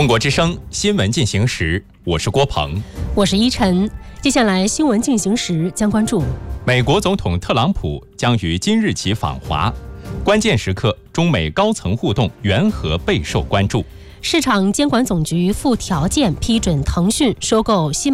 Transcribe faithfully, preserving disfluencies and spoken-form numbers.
中国之声新闻进行时，我是郭鹏， 我是依晨。接下来新闻进行时将关注： 美国总统特朗普将于今日起访华，关键时刻中美高层互动缘何备受关注？ 市场监管总局附条件批准腾讯收购西